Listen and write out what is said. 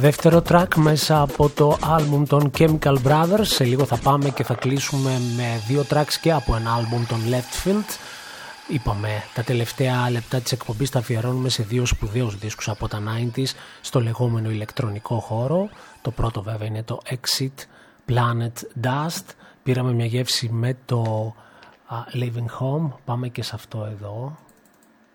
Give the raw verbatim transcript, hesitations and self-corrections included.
δεύτερο track μέσα από το άλμπουμ των Chemical Brothers. Σε λίγο θα πάμε και θα κλείσουμε με δύο tracks και από ένα άλμπουμ των Left Field. Είπαμε, τα τελευταία λεπτά της εκπομπής τα αφιερώνουμε σε δύο σπουδαίους δίσκους από τα ενενήντα στο λεγόμενο ηλεκτρονικό χώρο. Το πρώτο βέβαια είναι το Exit Planet Dust. Πήραμε μια γεύση με το uh, Living Home. Πάμε και σε αυτό εδώ.